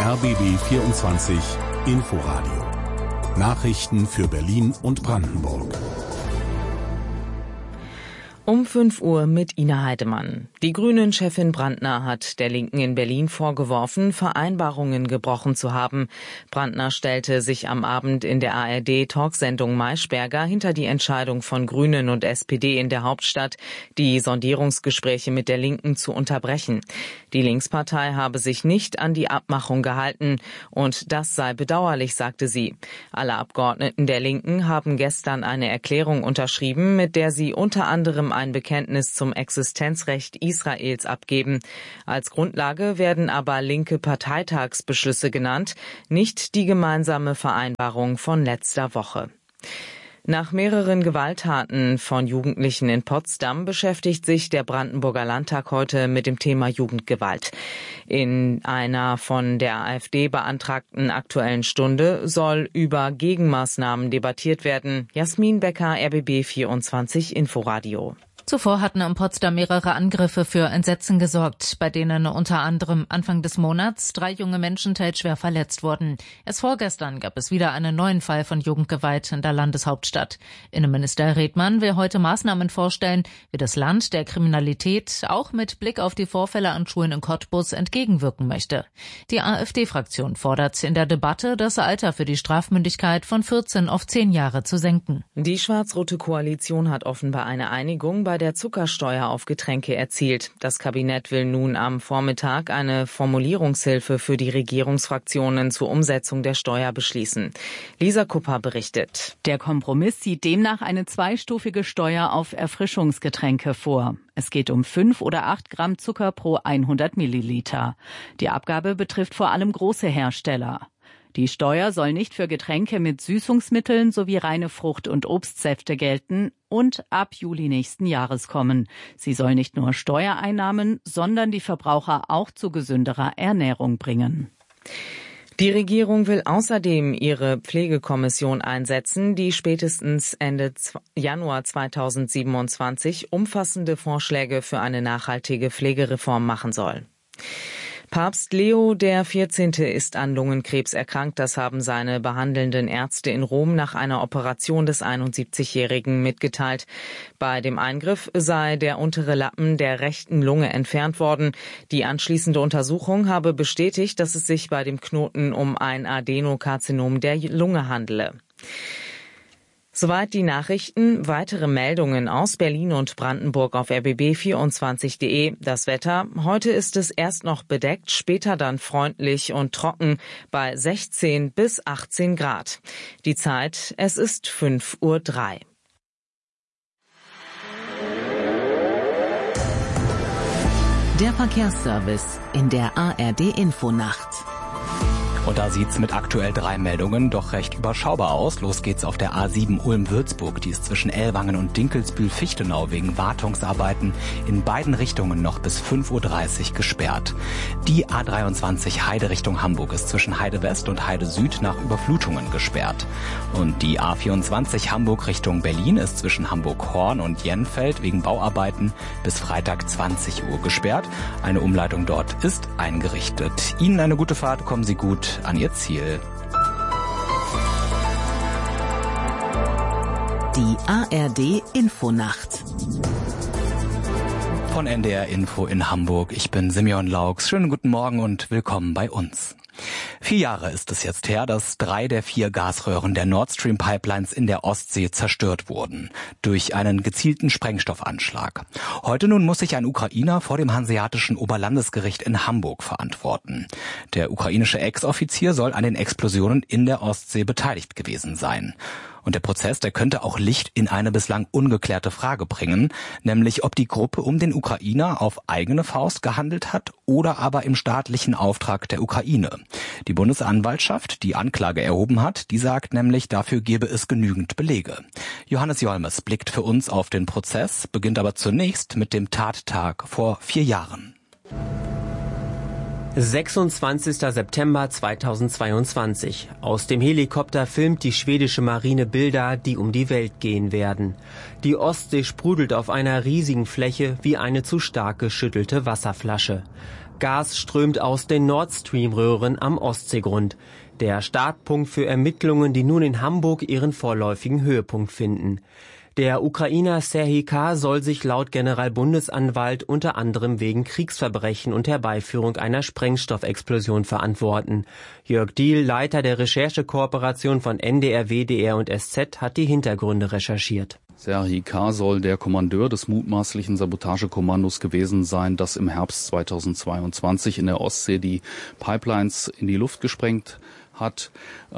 RBB 24 Inforadio. Nachrichten für Berlin und Brandenburg. Um 5 Uhr mit Ina Heidemann. Die Grünen-Chefin Brandner hat der Linken in Berlin vorgeworfen, Vereinbarungen gebrochen zu haben. Brandner stellte sich am Abend in der ARD-Talksendung Maischberger hinter die Entscheidung von Grünen und SPD in der Hauptstadt, die Sondierungsgespräche mit der Linken zu unterbrechen. Die Linkspartei habe sich nicht an die Abmachung gehalten und das sei bedauerlich, sagte sie. Alle Abgeordneten der Linken haben gestern eine Erklärung unterschrieben, mit der sie unter anderem ein Bekenntnis zum Existenzrecht Israels abgeben. Als Grundlage werden aber linke Parteitagsbeschlüsse genannt, nicht die gemeinsame Vereinbarung von letzter Woche. Nach mehreren Gewalttaten von Jugendlichen in Potsdam beschäftigt sich der Brandenburger Landtag heute mit dem Thema Jugendgewalt. In einer von der AfD beantragten Aktuellen Stunde soll über Gegenmaßnahmen debattiert werden. Jasmin Becker, RBB 24 Inforadio. Zuvor hatten in Potsdam mehrere Angriffe für Entsetzen gesorgt, bei denen unter anderem Anfang des Monats 3 junge Menschen teilschwer verletzt wurden. Erst vorgestern gab es wieder einen neuen Fall von Jugendgewalt in der Landeshauptstadt. Innenminister Redmann will heute Maßnahmen vorstellen, wie das Land der Kriminalität auch mit Blick auf die Vorfälle an Schulen in Cottbus entgegenwirken möchte. Die AfD-Fraktion fordert in der Debatte, das Alter für die Strafmündigkeit von 14 auf 10 Jahre zu senken. Die schwarz-rote Koalition hat offenbar eine Einigung bei der Zuckersteuer auf Getränke erzielt. Das Kabinett will nun am Vormittag eine Formulierungshilfe für die Regierungsfraktionen zur Umsetzung der Steuer beschließen. Lisa Kupper berichtet. Der Kompromiss sieht demnach eine 2-stufige Steuer auf Erfrischungsgetränke vor. Es geht um 5 oder 8 Gramm Zucker pro 100 Milliliter. Die Abgabe betrifft vor allem große Hersteller. Die Steuer soll nicht für Getränke mit Süßungsmitteln sowie reine Frucht- und Obstsäfte gelten und ab Juli nächsten Jahres kommen. Sie soll nicht nur Steuereinnahmen, sondern die Verbraucher auch zu gesünderer Ernährung bringen. Die Regierung will außerdem ihre Pflegekommission einsetzen, die spätestens Ende Januar 2027 umfassende Vorschläge für eine nachhaltige Pflegereform machen soll. Papst Leo XIV. Ist an Lungenkrebs erkrankt. Das haben seine behandelnden Ärzte in Rom nach einer Operation des 71-Jährigen mitgeteilt. Bei dem Eingriff sei der untere Lappen der rechten Lunge entfernt worden. Die anschließende Untersuchung habe bestätigt, dass es sich bei dem Knoten um ein Adenokarzinom der Lunge handele. Soweit die Nachrichten. Weitere Meldungen aus Berlin und Brandenburg auf rbb24.de. Das Wetter. Heute ist es erst noch bedeckt, später dann freundlich und trocken bei 16 bis 18 Grad. Die Zeit, es ist 5:03 Uhr. Der Verkehrsservice in der ARD-Infonacht. Und da sieht's mit aktuell 3 Meldungen doch recht überschaubar aus. Los geht's auf der A7 Ulm-Würzburg. Die ist zwischen Ellwangen und Dinkelsbühl-Fichtenau wegen Wartungsarbeiten in beiden Richtungen noch bis 5:30 Uhr gesperrt. Die A23 Heide Richtung Hamburg ist zwischen Heide West und Heide Süd nach Überflutungen gesperrt. Und die A24 Hamburg Richtung Berlin ist zwischen Hamburg-Horn und Jenfeld wegen Bauarbeiten bis Freitag 20 Uhr gesperrt. Eine Umleitung dort ist eingerichtet. Ihnen eine gute Fahrt, kommen Sie gut an Ihr Ziel. Die ARD Infonacht. Von NDR Info in Hamburg. Ich bin Simeon Laux. Schönen guten Morgen und willkommen bei uns. 4 Jahre ist es jetzt her, dass 3 der 4 Gasröhren der Nord Stream Pipelines in der Ostsee zerstört wurden. Durch einen gezielten Sprengstoffanschlag. Heute nun muss sich ein Ukrainer vor dem Hanseatischen Oberlandesgericht in Hamburg verantworten. Der ukrainische Ex-Offizier soll an den Explosionen in der Ostsee beteiligt gewesen sein. Und der Prozess, der könnte auch Licht in eine bislang ungeklärte Frage bringen, nämlich ob die Gruppe um den Ukrainer auf eigene Faust gehandelt hat oder aber im staatlichen Auftrag der Ukraine. Die Bundesanwaltschaft, die Anklage erhoben hat, die sagt nämlich, dafür gebe es genügend Belege. Johannes Jolmes blickt für uns auf den Prozess, beginnt aber zunächst mit dem Tattag vor 4 Jahren. 26. September 2022. Aus dem Helikopter filmt die schwedische Marine Bilder, die um die Welt gehen werden. Die Ostsee sprudelt auf einer riesigen Fläche wie eine zu stark geschüttelte Wasserflasche. Gas strömt aus den Nord Stream-Röhren am Ostseegrund. Der Startpunkt für Ermittlungen, die nun in Hamburg ihren vorläufigen Höhepunkt finden. Der Ukrainer Serhij K. soll sich laut Generalbundesanwalt unter anderem wegen Kriegsverbrechen und Herbeiführung einer Sprengstoffexplosion verantworten. Jörg Diehl, Leiter der Recherchekooperation von NDR, WDR und SZ, hat die Hintergründe recherchiert. Serhij K. soll der Kommandeur des mutmaßlichen Sabotagekommandos gewesen sein, das im Herbst 2022 in der Ostsee die Pipelines in die Luft gesprengt hat.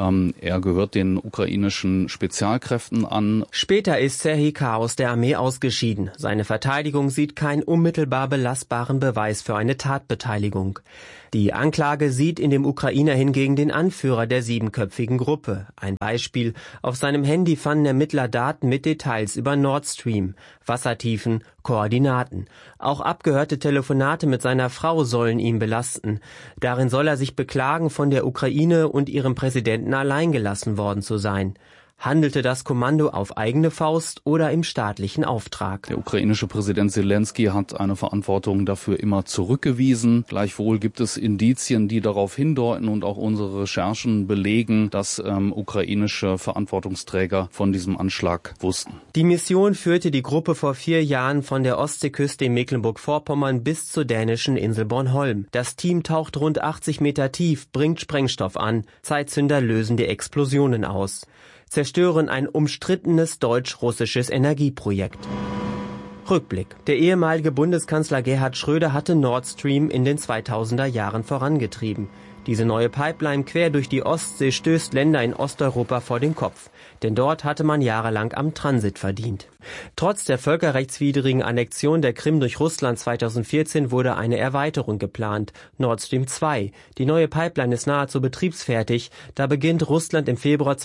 Er gehört den ukrainischen Spezialkräften an. Später ist Serhij K. aus der Armee ausgeschieden. Seine Verteidigung sieht keinen unmittelbar belastbaren Beweis für eine Tatbeteiligung. Die Anklage sieht in dem Ukrainer hingegen den Anführer der 7-köpfigen Gruppe. Ein Beispiel: Auf seinem Handy fanden Ermittler Daten mit Details über Nord Stream, Wassertiefen, Koordinaten. Auch abgehörte Telefonate mit seiner Frau sollen ihn belasten. Darin soll er sich beklagen, von der Ukraine und ihrem Präsidenten allein gelassen worden zu sein. Handelte das Kommando auf eigene Faust oder im staatlichen Auftrag? Der ukrainische Präsident Selenskyj hat eine Verantwortung dafür immer zurückgewiesen. Gleichwohl gibt es Indizien, die darauf hindeuten, und auch unsere Recherchen belegen, dass ukrainische Verantwortungsträger von diesem Anschlag wussten. Die Mission führte die Gruppe vor 4 Jahren von der Ostseeküste in Mecklenburg-Vorpommern bis zur dänischen Insel Bornholm. Das Team taucht rund 80 Meter tief, bringt Sprengstoff an. Zeitzünder lösen die Explosionen aus. Zerstören ein umstrittenes deutsch-russisches Energieprojekt. Rückblick. Der ehemalige Bundeskanzler Gerhard Schröder hatte Nord Stream in den 2000er Jahren vorangetrieben. Diese neue Pipeline quer durch die Ostsee stößt Länder in Osteuropa vor den Kopf. Denn dort hatte man jahrelang am Transit verdient. Trotz der völkerrechtswidrigen Annexion der Krim durch Russland 2014 wurde eine Erweiterung geplant. Nord Stream 2. Die neue Pipeline ist nahezu betriebsfertig. Da beginnt Russland im Februar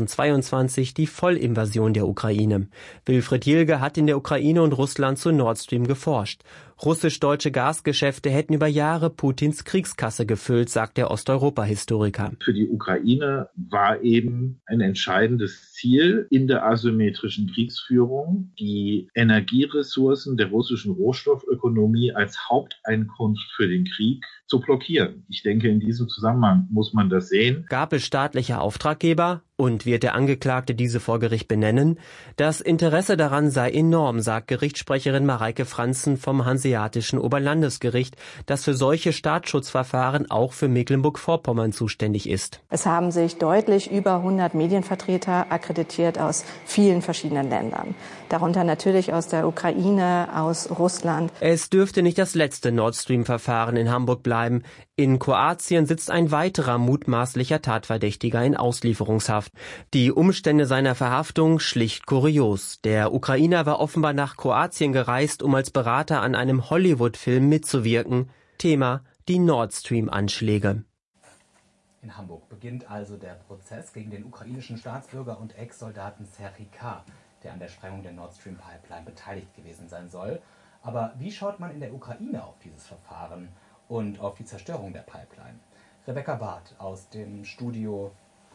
2022 die Vollinvasion der Ukraine. Wilfried Jilge hat in der Ukraine und Russland zu Nord Stream geforscht. Russisch-deutsche Gasgeschäfte hätten über Jahre Putins Kriegskasse gefüllt, sagt der Osteuropa-Historiker. Für die Ukraine war eben ein entscheidendes Ziel in der asymmetrischen Kriegsführung, die Energieressourcen der russischen Rohstoffökonomie als Haupteinkunft für den Krieg zu blockieren. Ich denke, in diesem Zusammenhang muss man das sehen. Gab es staatliche Auftraggeber? Und wird der Angeklagte diese vor Gericht benennen? Das Interesse daran sei enorm, sagt Gerichtssprecherin Mareike Franzen vom Hanseatischen Oberlandesgericht, das für solche Staatsschutzverfahren auch für Mecklenburg-Vorpommern zuständig ist. Es haben sich deutlich über 100 Medienvertreter akkreditiert aus vielen verschiedenen Ländern. Darunter natürlich aus der Ukraine, aus Russland. Es dürfte nicht das letzte Nord Stream-Verfahren in Hamburg bleiben. In Kroatien sitzt ein weiterer mutmaßlicher Tatverdächtiger in Auslieferungshaft. Die Umstände seiner Verhaftung schlicht kurios. Der Ukrainer war offenbar nach Kroatien gereist, um als Berater an einem Hollywood-Film mitzuwirken. Thema: die Nord Stream-Anschläge. In Hamburg beginnt also der Prozess gegen den ukrainischen Staatsbürger und Ex-Soldaten Serhij K., der an der Sprengung der Nord Stream Pipeline beteiligt gewesen sein soll. Aber wie schaut man in der Ukraine auf dieses Verfahren und auf die Zerstörung der Pipeline? Rebecca Barth aus dem Studio.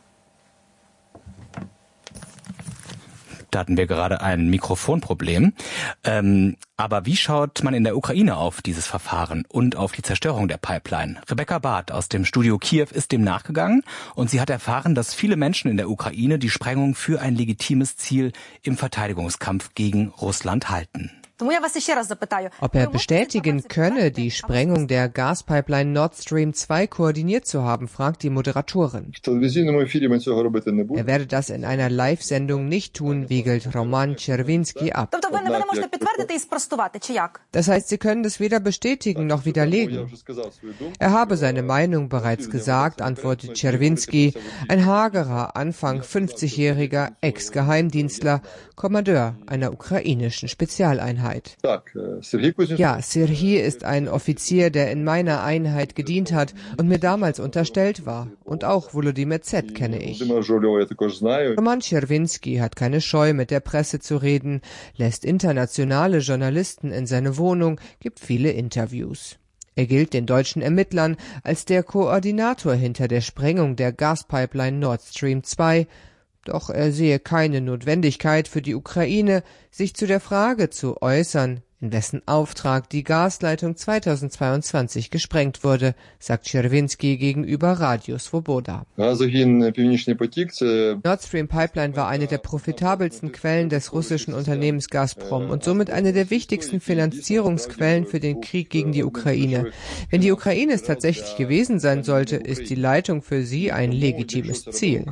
Da hatten wir gerade ein Mikrofonproblem. Aber wie schaut man in der Ukraine auf dieses Verfahren und auf die Zerstörung der Pipeline? Rebecca Barth aus dem Studio Kiew ist dem nachgegangen und sie hat erfahren, dass viele Menschen in der Ukraine die Sprengung für ein legitimes Ziel im Verteidigungskampf gegen Russland halten. Ob er bestätigen könne, die Sprengung der Gaspipeline Nord Stream 2 koordiniert zu haben, fragt die Moderatorin. Er werde das in einer Live-Sendung nicht tun, wiegelt Roman Czerwinski ab. Das heißt, Sie können das weder bestätigen noch widerlegen. Er habe seine Meinung bereits gesagt, antwortet Czerwinski, ein hagerer, Anfang 50-jähriger Ex-Geheimdienstler, Kommandeur einer ukrainischen Spezialeinheit. Ja, Serhij ist ein Offizier, der in meiner Einheit gedient hat und mir damals unterstellt war. Und auch Volodymyr Z. kenne ich. Roman Czerwinski hat keine Scheu, mit der Presse zu reden, lässt internationale Journalisten in seine Wohnung, gibt viele Interviews. Er gilt den deutschen Ermittlern als der Koordinator hinter der Sprengung der Gaspipeline Nord Stream 2, doch er sehe keine Notwendigkeit für die Ukraine, sich zu der Frage zu äußern, in wessen Auftrag die Gasleitung 2022 gesprengt wurde, sagt Czerwinski gegenüber Radio Svoboda. Nord Stream Pipeline war eine der profitabelsten Quellen des russischen Unternehmens Gazprom und somit eine der wichtigsten Finanzierungsquellen für den Krieg gegen die Ukraine. Wenn die Ukraine es tatsächlich gewesen sein sollte, ist die Leitung für sie ein legitimes Ziel.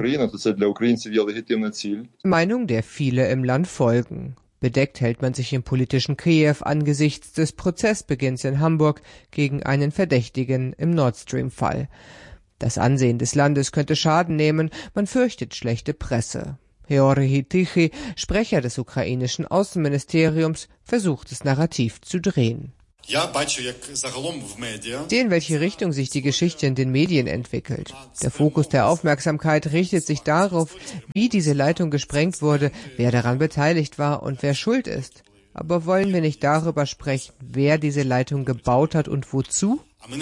Meinung, der viele im Land folgen. Bedeckt hält man sich im politischen Kiew angesichts des Prozessbeginns in Hamburg gegen einen Verdächtigen im Nord Stream-Fall. Das Ansehen des Landes könnte Schaden nehmen, man fürchtet schlechte Presse. Georgi Tichy, Sprecher des ukrainischen Außenministeriums, versucht das Narrativ zu drehen. Ich sehe, in welche Richtung sich die Geschichte in den Medien entwickelt. Der Fokus der Aufmerksamkeit richtet sich darauf, wie diese Leitung gesprengt wurde, wer daran beteiligt war und wer schuld ist. Aber wollen wir nicht darüber sprechen, wer diese Leitung gebaut hat und wozu?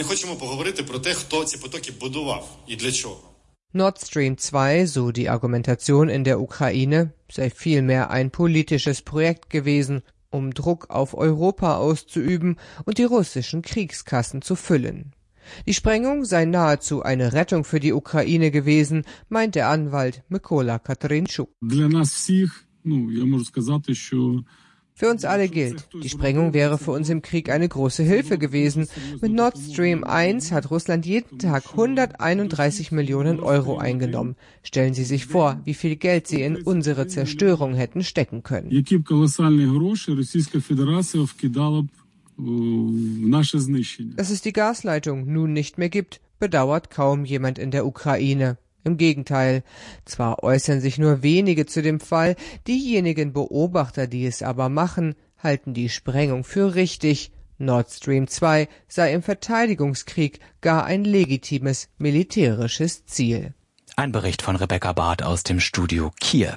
Nord Stream 2, so die Argumentation in der Ukraine, sei vielmehr ein politisches Projekt gewesen, um Druck auf Europa auszuüben und die russischen Kriegskassen zu füllen. Die Sprengung sei nahezu eine Rettung für die Ukraine gewesen, meint der Anwalt Mykola Katarynchuk. Für uns alle gilt, die Sprengung wäre für uns im Krieg eine große Hilfe gewesen. Mit Nord Stream 1 hat Russland jeden Tag 131 Millionen Euro eingenommen. Stellen Sie sich vor, wie viel Geld sie in unsere Zerstörung hätten stecken können. Dass es die Gasleitung nun nicht mehr gibt, bedauert kaum jemand in der Ukraine. Im Gegenteil, zwar äußern sich nur wenige zu dem Fall, diejenigen Beobachter, die es aber machen, halten die Sprengung für richtig. Nord Stream 2 sei im Verteidigungskrieg gar ein legitimes militärisches Ziel. Ein Bericht von Rebecca Barth aus dem Studio Kiew.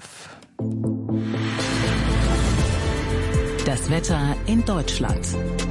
Das Wetter in Deutschland.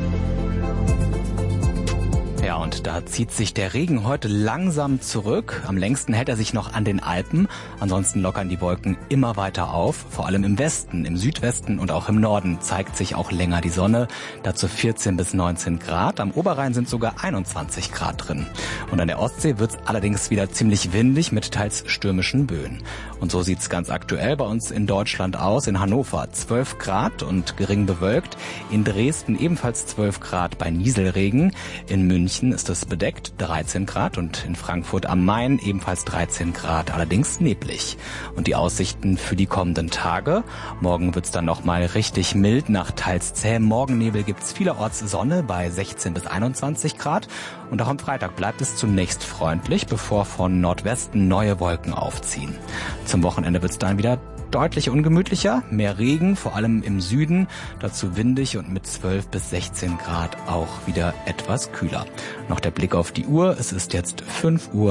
Ja, und da zieht sich der Regen heute langsam zurück. Am längsten hält er sich noch an den Alpen. Ansonsten lockern die Wolken immer weiter auf. Vor allem im Westen, im Südwesten und auch im Norden zeigt sich auch länger die Sonne. Dazu 14 bis 19 Grad. Am Oberrhein sind sogar 21 Grad drin. Und an der Ostsee wird's allerdings wieder ziemlich windig mit teils stürmischen Böen. Und so sieht's ganz aktuell bei uns in Deutschland aus. In Hannover 12 Grad und gering bewölkt. In Dresden ebenfalls 12 Grad bei Nieselregen. In München ist es bedeckt, 13 Grad und in Frankfurt am Main ebenfalls 13 Grad, allerdings neblig. Und die Aussichten für die kommenden Tage? Morgen wird's dann nochmal richtig mild, nach teils zähem Morgennebel gibt's vielerorts Sonne bei 16 bis 21 Grad. Und auch am Freitag bleibt es zunächst freundlich, bevor von Nordwesten neue Wolken aufziehen. Zum Wochenende wird's dann wieder deutlich ungemütlicher, mehr Regen, vor allem im Süden, dazu windig und mit 12 bis 16 Grad auch wieder etwas kühler. Noch der Blick auf die Uhr, es ist jetzt 5:13 Uhr.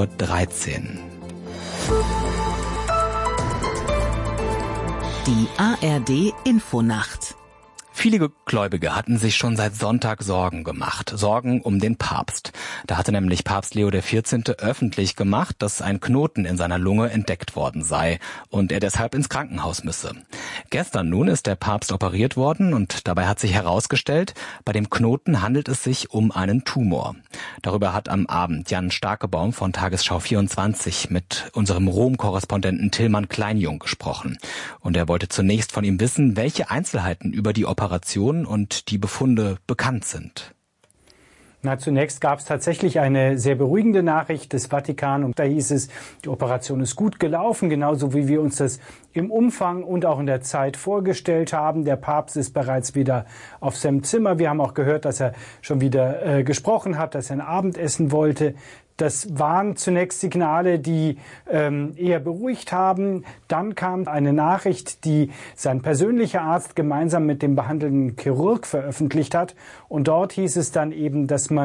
Die ARD Infonacht. Viele Gläubige hatten sich schon seit Sonntag Sorgen gemacht. Sorgen um den Papst. Da hatte nämlich Papst Leo XIV. Öffentlich gemacht, dass ein Knoten in seiner Lunge entdeckt worden sei und er deshalb ins Krankenhaus müsse. Gestern nun ist der Papst operiert worden und dabei hat sich herausgestellt, bei dem Knoten handelt es sich um einen Tumor. Darüber hat am Abend Jan Starkebaum von Tagesschau 24 mit unserem Rom-Korrespondenten Tillmann Kleinjung gesprochen. Und er wollte zunächst von ihm wissen, welche Einzelheiten über die Operation und die Befunde bekannt sind. Zunächst gab es tatsächlich eine sehr beruhigende Nachricht des Vatikan und da hieß es, die Operation ist gut gelaufen, genauso wie wir uns das im Umfang und auch in der Zeit vorgestellt haben. Der Papst ist bereits wieder auf seinem Zimmer. Wir haben auch gehört, dass er schon wieder gesprochen hat, dass er ein Abendessen wollte. Das waren zunächst Signale, die eher beruhigt haben. Dann kam eine Nachricht, die sein persönlicher Arzt gemeinsam mit dem behandelnden Chirurg veröffentlicht hat. Und dort hieß es dann eben, dass man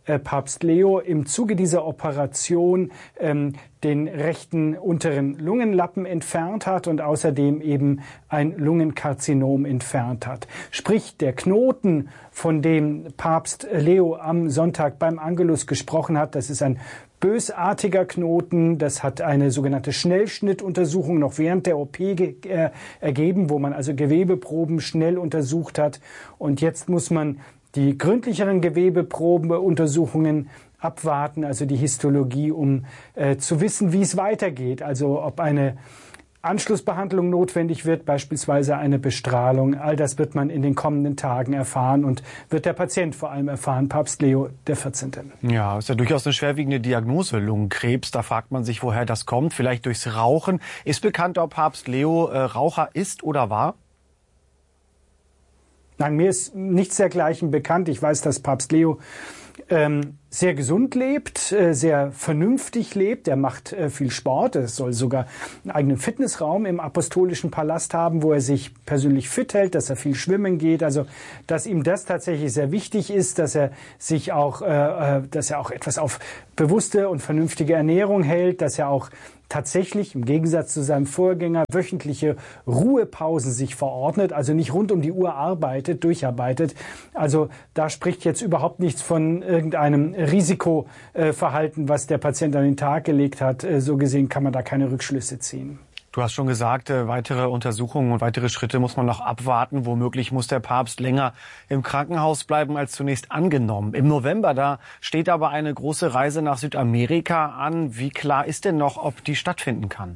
Papst Leo im Zuge dieser Operation den rechten unteren Lungenlappen entfernt hat und außerdem eben ein Lungenkarzinom entfernt hat. Sprich, der Knoten, von dem Papst Leo am Sonntag beim Angelus gesprochen hat, das ist ein bösartiger Knoten, das hat eine sogenannte Schnellschnittuntersuchung noch während der OP ergeben, wo man also Gewebeproben schnell untersucht hat. Und jetzt muss man die gründlicheren Gewebeprobenuntersuchungen abwarten, also die Histologie, um zu wissen, wie es weitergeht. Also ob eine Anschlussbehandlung notwendig wird, beispielsweise eine Bestrahlung. All das wird man in den kommenden Tagen erfahren und wird der Patient vor allem erfahren, Papst Leo XIV. Ja, ist ja durchaus eine schwerwiegende Diagnose, Lungenkrebs. Da fragt man sich, woher das kommt. Vielleicht durchs Rauchen. Ist bekannt, ob Papst Leo Raucher ist oder war? Nein, mir ist nichts dergleichen bekannt. Ich weiß, dass Papst Leo sehr gesund lebt, sehr vernünftig lebt. Er macht viel Sport. Er soll sogar einen eigenen Fitnessraum im Apostolischen Palast haben, wo er sich persönlich fit hält, dass er viel schwimmen geht. Also, dass ihm das tatsächlich sehr wichtig ist, dass er sich auch, dass er auch etwas auf bewusste und vernünftige Ernährung hält, dass er auch tatsächlich im Gegensatz zu seinem Vorgänger wöchentliche Ruhepausen sich verordnet, also nicht rund um die Uhr durcharbeitet. Also da spricht jetzt überhaupt nichts von irgendeinem Risikoverhalten, was der Patient an den Tag gelegt hat. So gesehen kann man da keine Rückschlüsse ziehen. Du hast schon gesagt, weitere Untersuchungen und weitere Schritte muss man noch abwarten. Womöglich muss der Papst länger im Krankenhaus bleiben als zunächst angenommen. Im November, da steht aber eine große Reise nach Südamerika an. Wie klar ist denn noch, ob die stattfinden kann?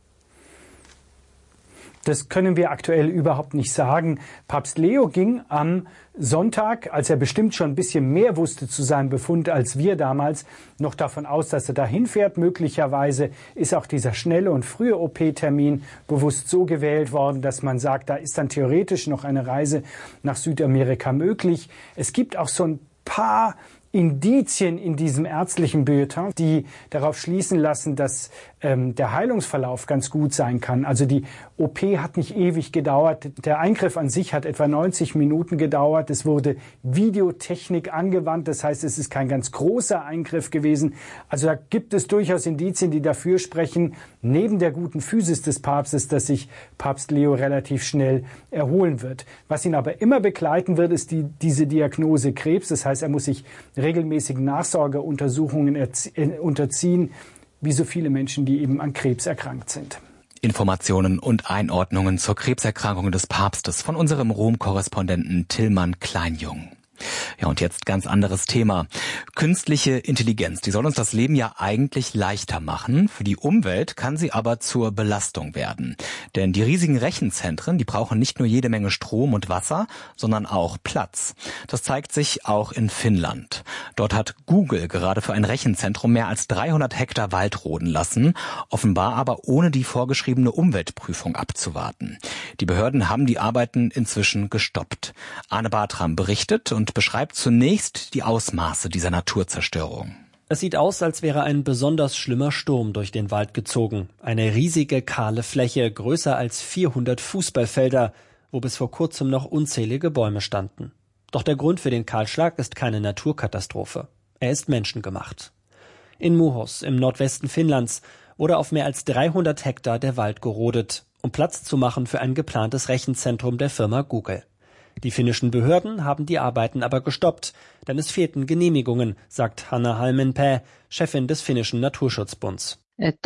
Das können wir aktuell überhaupt nicht sagen. Papst Leo ging am Sonntag, als er bestimmt schon ein bisschen mehr wusste zu seinem Befund als wir damals, noch davon aus, dass er dahin fährt. Möglicherweise ist auch dieser schnelle und frühe OP-Termin bewusst so gewählt worden, dass man sagt, da ist dann theoretisch noch eine Reise nach Südamerika möglich. Es gibt auch so ein paar Indizien in diesem ärztlichen Bulletin, die darauf schließen lassen, dass der Heilungsverlauf ganz gut sein kann. Also die OP hat nicht ewig gedauert. Der Eingriff an sich hat etwa 90 Minuten gedauert. Es wurde Videotechnik angewandt. Das heißt, es ist kein ganz großer Eingriff gewesen. Also da gibt es durchaus Indizien, die dafür sprechen, neben der guten Physis des Papstes, dass sich Papst Leo relativ schnell erholen wird. Was ihn aber immer begleiten wird, ist diese Diagnose Krebs. Das heißt, er muss sich regelmäßigen Nachsorgeuntersuchungen unterziehen, wie so viele Menschen, die eben an Krebs erkrankt sind. Informationen und Einordnungen zur Krebserkrankung des Papstes von unserem Rom-Korrespondenten Tillmann Kleinjung. Ja, und jetzt ganz anderes Thema. Künstliche Intelligenz, die soll uns das Leben ja eigentlich leichter machen. Für die Umwelt kann sie aber zur Belastung werden. Denn die riesigen Rechenzentren, die brauchen nicht nur jede Menge Strom und Wasser, sondern auch Platz. Das zeigt sich auch in Finnland. Dort hat Google gerade für ein Rechenzentrum mehr als 300 Hektar Wald roden lassen, offenbar aber ohne die vorgeschriebene Umweltprüfung abzuwarten. Die Behörden haben die Arbeiten inzwischen gestoppt. Arne Bartram berichtet und beschreibt zunächst die Ausmaße dieser Naturzerstörung. Es sieht aus, als wäre ein besonders schlimmer Sturm durch den Wald gezogen. Eine riesige kahle Fläche, größer als 400 Fußballfelder, wo bis vor kurzem noch unzählige Bäume standen. Doch der Grund für den Kahlschlag ist keine Naturkatastrophe. Er ist menschengemacht. In Muhos im Nordwesten Finnlands wurde auf mehr als 300 Hektar der Wald gerodet, um Platz zu machen für ein geplantes Rechenzentrum der Firma Google. Die finnischen Behörden haben die Arbeiten aber gestoppt, denn es fehlten Genehmigungen, sagt Hanna Halmenpää, Chefin des finnischen Naturschutzbunds.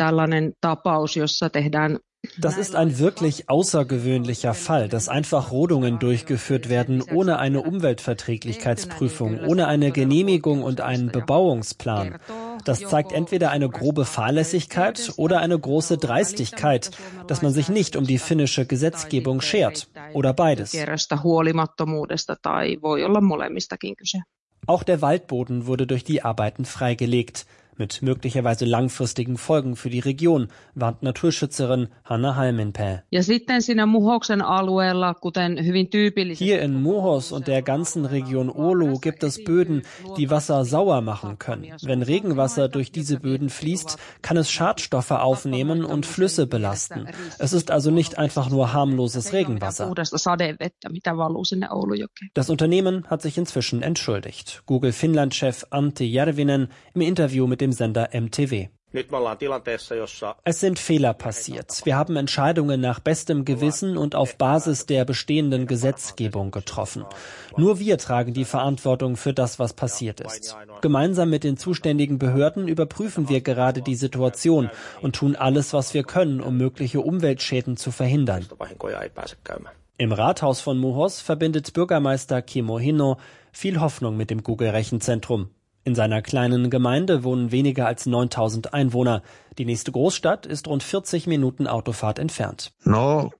Das ist ein wirklich außergewöhnlicher Fall, dass einfach Rodungen durchgeführt werden ohne eine Umweltverträglichkeitsprüfung, ohne eine Genehmigung und einen Bebauungsplan. Das zeigt entweder eine grobe Fahrlässigkeit oder eine große Dreistigkeit, dass man sich nicht um die finnische Gesetzgebung schert, oder beides. Auch der Waldboden wurde durch die Arbeiten freigelegt. mit möglicherweise langfristigen Folgen für die Region, warnt Naturschützerin Hanna Halmenpää. Hier in Muhos und der ganzen Region Oulu gibt es Böden, die Wasser sauer machen können. Wenn Regenwasser durch diese Böden fließt, kann es Schadstoffe aufnehmen und Flüsse belasten. Es ist also nicht einfach nur harmloses Regenwasser. Das Unternehmen hat sich inzwischen entschuldigt. Google Finnland-Chef Antti Järvinen im Interview mit dem Sender MTV. Es sind Fehler passiert. Wir haben Entscheidungen nach bestem Gewissen und auf Basis der bestehenden Gesetzgebung getroffen. Nur wir tragen die Verantwortung für das, was passiert ist. Gemeinsam mit den zuständigen Behörden überprüfen wir gerade die Situation und tun alles, was wir können, um mögliche Umweltschäden zu verhindern. Im Rathaus von Muhos verbindet Bürgermeister Kimmo Hinno viel Hoffnung mit dem Google-Rechenzentrum. In seiner kleinen Gemeinde wohnen weniger als 9000 Einwohner. Die nächste Großstadt ist rund 40 Minuten Autofahrt entfernt. Dank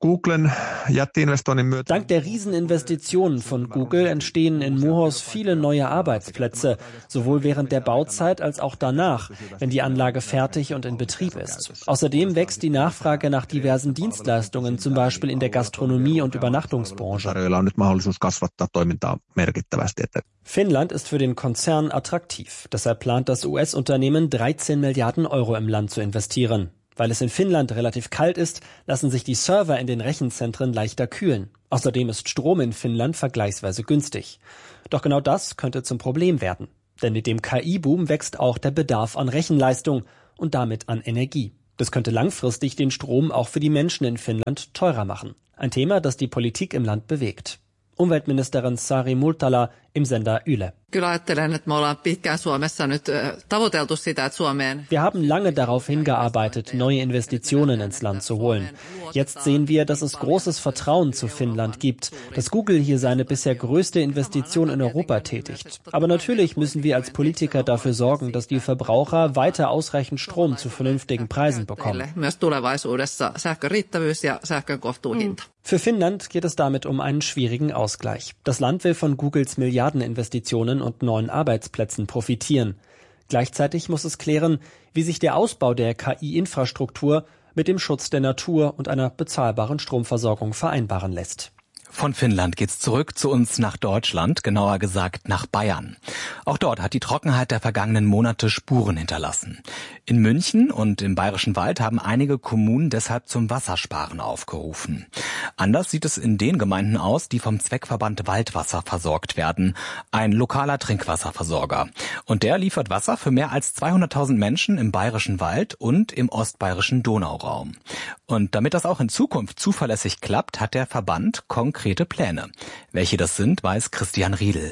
der Rieseninvestitionen von Google entstehen in Muhos viele neue Arbeitsplätze, sowohl während der Bauzeit als auch danach, wenn die Anlage fertig und in Betrieb ist. Außerdem wächst die Nachfrage nach diversen Dienstleistungen, zum Beispiel in der Gastronomie und Übernachtungsbranche. Finnland ist für den Konzern attraktiv. Deshalb plant das US-Unternehmen 13 Milliarden Euro im Land zu investieren. Weil es in Finnland relativ kalt ist, lassen sich die Server in den Rechenzentren leichter kühlen. Außerdem ist Strom in Finnland vergleichsweise günstig. Doch genau das könnte zum Problem werden. Denn mit dem KI-Boom wächst auch der Bedarf an Rechenleistung und damit an Energie. Das könnte langfristig den Strom auch für die Menschen in Finnland teurer machen. Ein Thema, das die Politik im Land bewegt. Umweltministerin Sari Multala im Sender Yle. Wir haben lange darauf hingearbeitet, neue Investitionen ins Land zu holen. Jetzt sehen wir, dass es großes Vertrauen zu Finnland gibt, dass Google hier seine bisher größte Investition in Europa tätigt. Aber natürlich müssen wir als Politiker dafür sorgen, dass die Verbraucher weiter ausreichend Strom zu vernünftigen Preisen bekommen. Für Finnland geht es damit um einen schwierigen Ausgleich. Das Land will von Googles Milliardeninvestitionen und neuen Arbeitsplätzen profitieren. Gleichzeitig muss es klären, wie sich der Ausbau der KI-Infrastruktur mit dem Schutz der Natur und einer bezahlbaren Stromversorgung vereinbaren lässt. Von Finnland geht's zurück zu uns nach Deutschland, genauer gesagt nach Bayern. Auch dort hat die Trockenheit der vergangenen Monate Spuren hinterlassen. In München und im Bayerischen Wald haben einige Kommunen deshalb zum Wassersparen aufgerufen. Anders sieht es in den Gemeinden aus, die vom Zweckverband Waldwasser versorgt werden, ein lokaler Trinkwasserversorger. Und der liefert Wasser für mehr als 200.000 Menschen im Bayerischen Wald und im ostbayerischen Donauraum. Und damit das auch in Zukunft zuverlässig klappt, hat der Verband konkrete Pläne. Welche das sind, weiß Christian Riedel.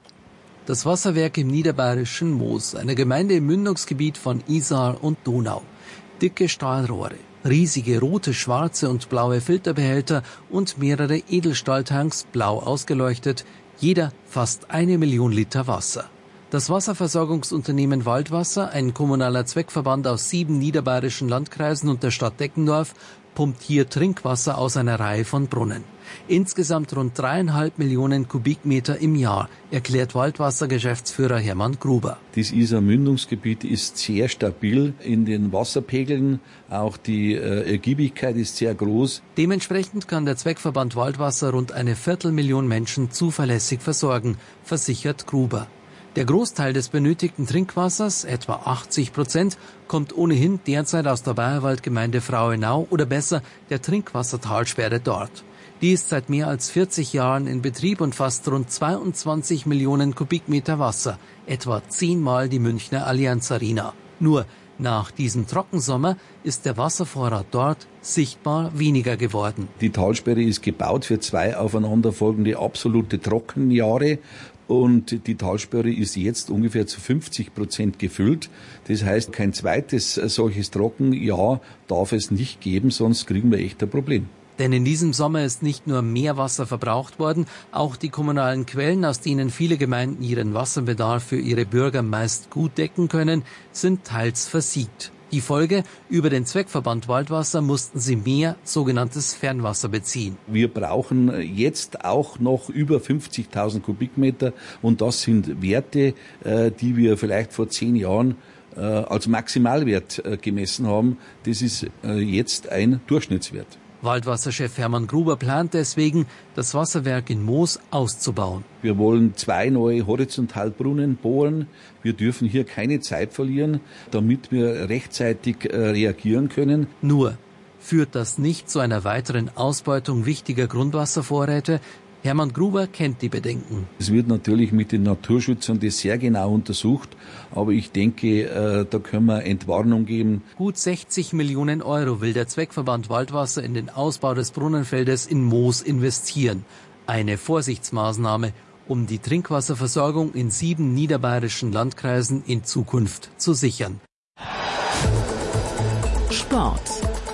Das Wasserwerk im niederbayerischen Moos, eine Gemeinde im Mündungsgebiet von Isar und Donau. Dicke Stahlrohre, riesige rote, schwarze und blaue Filterbehälter und mehrere Edelstahltanks blau ausgeleuchtet, jeder fast 1 Million Liter Wasser. Das Wasserversorgungsunternehmen Waldwasser, ein kommunaler Zweckverband aus 7 niederbayerischen Landkreisen und der Stadt Deckendorf, pumpt hier Trinkwasser aus einer Reihe von Brunnen. Insgesamt rund 3,5 Millionen Kubikmeter im Jahr, erklärt Waldwasser-Geschäftsführer Hermann Gruber. Das Isar-Mündungsgebiet ist sehr stabil in den Wasserpegeln. Auch die Ergiebigkeit ist sehr groß. Dementsprechend kann der Zweckverband Waldwasser rund 250.000 Menschen zuverlässig versorgen, versichert Gruber. Der Großteil des benötigten Trinkwassers, etwa 80%, kommt ohnehin derzeit aus der Bayerwaldgemeinde Frauenau oder besser der Trinkwassertalsperre dort. Die ist seit mehr als 40 Jahren in Betrieb und fasst rund 22 Millionen Kubikmeter Wasser, etwa 10-mal die Münchner Allianz Arena. Nur nach diesem Trockensommer ist der Wasservorrat dort sichtbar weniger geworden. Die Talsperre ist gebaut für 2 aufeinanderfolgende absolute Trockenjahre. Und die Talsperre ist jetzt ungefähr zu 50% gefüllt. Das heißt, kein zweites solches Trockenjahr darf es nicht geben, sonst kriegen wir echt ein Problem. Denn in diesem Sommer ist nicht nur mehr Wasser verbraucht worden, auch die kommunalen Quellen, aus denen viele Gemeinden ihren Wasserbedarf für ihre Bürger meist gut decken können, sind teils versiegt. Die Folge: über den Zweckverband Waldwasser mussten sie mehr sogenanntes Fernwasser beziehen. Wir brauchen jetzt auch noch über 50.000 Kubikmeter und das sind Werte, die wir vielleicht vor 10 Jahren als Maximalwert gemessen haben. Das ist jetzt ein Durchschnittswert. Waldwasserchef Hermann Gruber plant deswegen, das Wasserwerk in Moos auszubauen. Wir wollen 2 neue Horizontalbrunnen bohren. Wir dürfen hier keine Zeit verlieren, damit wir rechtzeitig reagieren können. Nur führt das nicht zu einer weiteren Ausbeutung wichtiger Grundwasservorräte? Hermann Gruber kennt die Bedenken. Es wird natürlich mit den Naturschützern das sehr genau untersucht, aber ich denke, da können wir Entwarnung geben. Gut 60 Millionen Euro will der Zweckverband Waldwasser in den Ausbau des Brunnenfeldes in Moos investieren. Eine Vorsichtsmaßnahme, um die Trinkwasserversorgung in 7 niederbayerischen Landkreisen in Zukunft zu sichern. Sport.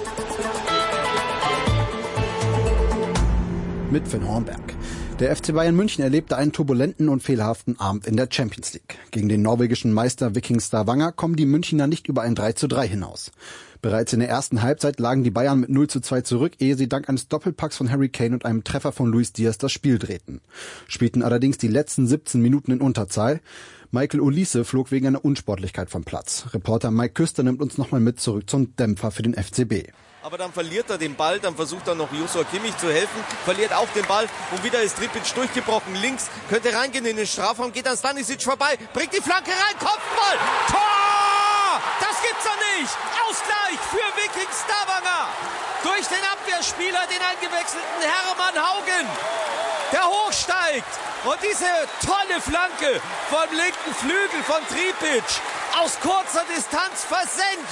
Mit Finn Hornberg. Der FC Bayern München erlebte einen turbulenten und fehlerhaften Abend in der Champions League. Gegen den norwegischen Meister Viking Stavanger kommen die Münchner nicht über ein 3:3 hinaus. Bereits in der ersten Halbzeit lagen die Bayern mit 0:2 zurück, ehe sie dank eines Doppelpacks von Harry Kane und einem Treffer von Luis Diaz das Spiel drehten. Spielten allerdings die letzten 17 Minuten in Unterzahl. Michael Olise flog wegen einer Unsportlichkeit vom Platz. Reporter Mike Küster nimmt uns nochmal mit zurück zum Dämpfer für den FCB. Aber dann verliert er den Ball, dann versucht er noch Joshua Kimmich zu helfen, verliert auch den Ball und wieder ist Tripic durchgebrochen. Links könnte reingehen in den Strafraum, geht an Stanisic vorbei, bringt die Flanke rein, Kopfball, Tor! Das gibt's doch nicht! Ausgleich für Viking Stavanger! Durch den Abwehrspieler, den eingewechselten Hermann Haugen, der hochsteigt und diese tolle Flanke vom linken Flügel von Tripic aus kurzer Distanz versenkt.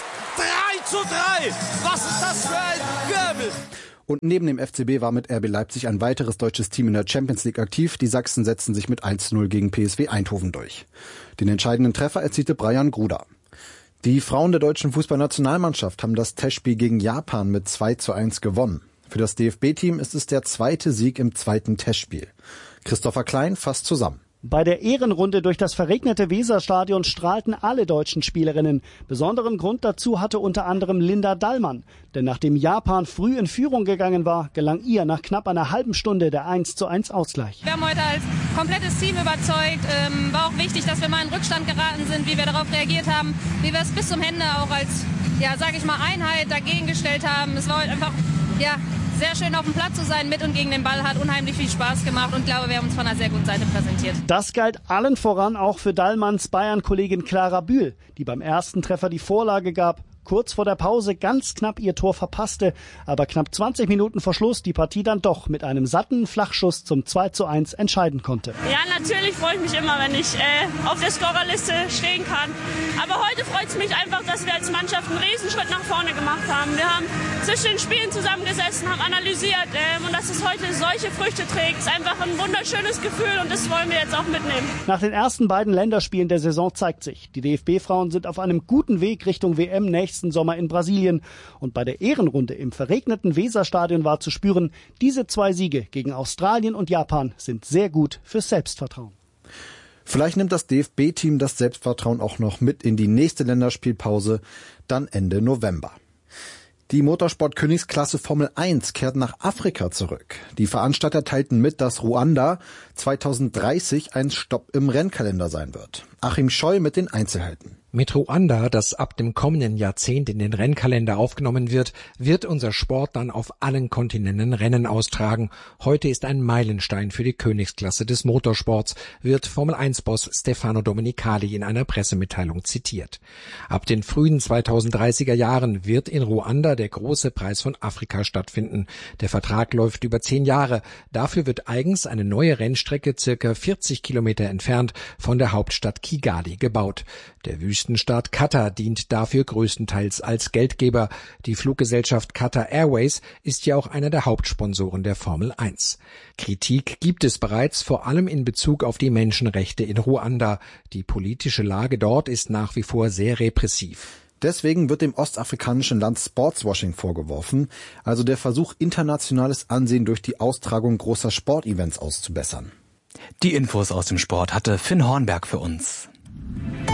3:3. Was ist das für ein Wirbel? Und neben dem FCB war mit RB Leipzig ein weiteres deutsches Team in der Champions League aktiv. Die Sachsen setzten sich mit 1:0 gegen PSV Eindhoven durch. Den entscheidenden Treffer erzielte Brian Gruda. Die Frauen der deutschen Fußballnationalmannschaft haben das Testspiel gegen Japan mit 2:1 gewonnen. Für das DFB-Team ist es der zweite Sieg im zweiten Testspiel. Christopher Klein fasst zusammen. Bei der Ehrenrunde durch das verregnete Weserstadion strahlten alle deutschen Spielerinnen. Besonderen Grund dazu hatte unter anderem Linda Dallmann. Denn nachdem Japan früh in Führung gegangen war, gelang ihr nach knapp einer halben Stunde der 1:1 Ausgleich. Wir haben heute als komplettes Team überzeugt. War auch wichtig, dass wir mal in Rückstand geraten sind, wie wir darauf reagiert haben, wie wir es bis zum Ende auch als, Einheit dagegen gestellt haben. Es war heute einfach, sehr schön auf dem Platz zu sein, mit und gegen den Ball, hat unheimlich viel Spaß gemacht und glaube, wir haben uns von einer sehr guten Seite präsentiert. Das galt allen voran auch für Dallmanns Bayern-Kollegin Clara Bühl, die beim ersten Treffer die Vorlage gab, kurz vor der Pause ganz knapp ihr Tor verpasste, aber knapp 20 Minuten vor Schluss die Partie dann doch mit einem satten Flachschuss zum 2:1 entscheiden konnte. Ja, natürlich freue ich mich immer, wenn ich auf der Scorerliste stehen kann. Aber heute freut es mich einfach, dass wir als Mannschaft einen Riesenschritt nach vorne gemacht haben. Wir haben zwischen den Spielen zusammengesessen, haben analysiert und dass es heute solche Früchte trägt, ist einfach ein wunderschönes Gefühl und das wollen wir jetzt auch mitnehmen. Nach den ersten beiden Länderspielen der Saison zeigt sich, die DFB-Frauen sind auf einem guten Weg Richtung WM nächsten Sommer in Brasilien. Und bei der Ehrenrunde im verregneten Weserstadion war zu spüren, diese 2 Siege gegen Australien und Japan sind sehr gut fürs Selbstvertrauen. Vielleicht nimmt das DFB-Team das Selbstvertrauen auch noch mit in die nächste Länderspielpause, dann Ende November. Die Motorsport-Königsklasse Formel 1 kehrt nach Afrika zurück. Die Veranstalter teilten mit, dass Ruanda 2030 ein Stopp im Rennkalender sein wird. Achim Scheu mit den Einzelheiten. Mit Ruanda, das ab dem kommenden Jahrzehnt in den Rennkalender aufgenommen wird, wird unser Sport dann auf allen Kontinenten Rennen austragen. Heute ist ein Meilenstein für die Königsklasse des Motorsports, wird Formel-1-Boss Stefano Domenicali in einer Pressemitteilung zitiert. Ab den frühen 2030er Jahren wird in Ruanda der große Preis von Afrika stattfinden. Der Vertrag läuft über 10 Jahre. Dafür wird eigens eine neue Rennstrecke circa 40 Kilometer entfernt von der Hauptstadt Kigali gebaut. Der Wüstenstaat Katar dient dafür größtenteils als Geldgeber. Die Fluggesellschaft Qatar Airways ist ja auch einer der Hauptsponsoren der Formel 1. Kritik gibt es bereits, vor allem in Bezug auf die Menschenrechte in Ruanda. Die politische Lage dort ist nach wie vor sehr repressiv. Deswegen wird dem ostafrikanischen Land Sportswashing vorgeworfen, also der Versuch, internationales Ansehen durch die Austragung großer Sportevents auszubessern. Die Infos aus dem Sport hatte Finn Hornberg für uns.